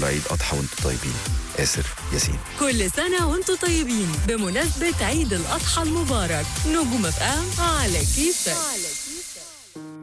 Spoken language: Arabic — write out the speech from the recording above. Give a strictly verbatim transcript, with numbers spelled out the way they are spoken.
كل عيد أضحى وانتم طيبين. آسر ياسين. كل سنة وانتم طيبين بمناسبة عيد الأضحى المبارك. نجوم اف ام على كيفك.